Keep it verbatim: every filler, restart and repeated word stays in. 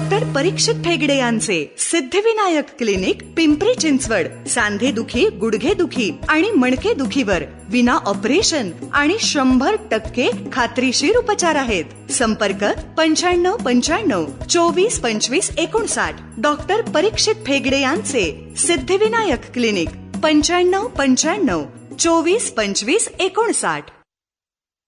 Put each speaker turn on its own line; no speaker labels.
Doctor परीक्षित फेगडे यांचे Siddhivinayak clinic, Pimpri Chinchwad. सांधे दुखी, गुडघे दुखी आणि मणके दुखीवर विना ऑपरेशन आणि शंभर टक्के खात्रीशीर उपचार आहेत. संपर्क पंच्याण्णव पंच्याण्णव चोवीस पंचवीस एकोणसाठ. डॉक्टर परीक्षित फेगडे यांचे सिद्धिविनायक क्लिनिक, पंच्याण्णव पंच्याण्णव चोवीस पंचवीस एकोणसाठ.